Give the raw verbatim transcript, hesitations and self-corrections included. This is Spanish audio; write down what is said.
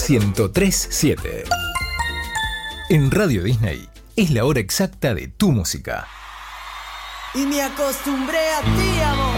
ciento tres punto siete. En Radio Disney es la hora exacta de tu música. Y me acostumbré a ti, amor.